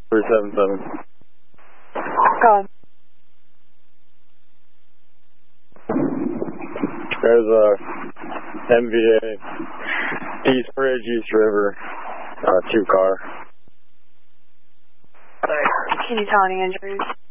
377. Go. There's a MVA, East Bridge, East River, 2 car. Can you tell any injuries?